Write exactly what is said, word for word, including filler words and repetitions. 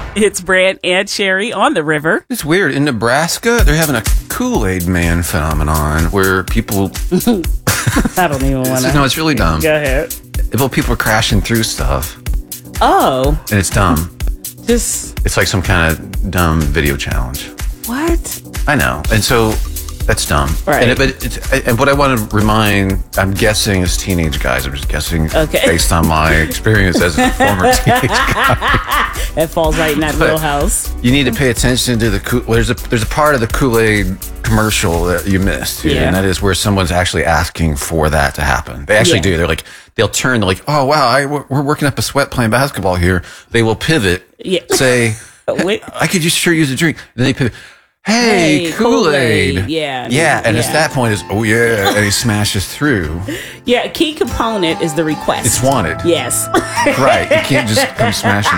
It's Brant and Sherry on the river. It's weird. In Nebraska, they're having a Kool-Aid Man phenomenon where people... I don't even want to. No, it's really dumb. Go ahead. Well, people are crashing through stuff. Oh. And it's dumb. Just... It's like some kind of dumb video challenge. What? I know. And so... That's dumb. Right. And, it, but it's, and what I want to remind, I'm guessing as teenage guys, I'm just guessing okay. based on my experience as a former teenage guy. It falls right in that But wheelhouse. You need to pay attention to the Kool- well, there's a there's a part of the Kool-Aid commercial that you missed here, yeah. and that is where someone's actually asking for that to happen. They actually yeah. do. They're like, they'll turn, they're like, oh wow, I, we're working up a sweat playing basketball here. They will pivot, yeah. say, I could just sure use a drink. Then they pivot. Hey, hey Kool-Aid. Kool-Aid. Yeah. Yeah, and yeah. it's that point is, oh yeah, and he smashes through. Yeah, a key component is the request. It's wanted. Yes. Right, you can't just come smashing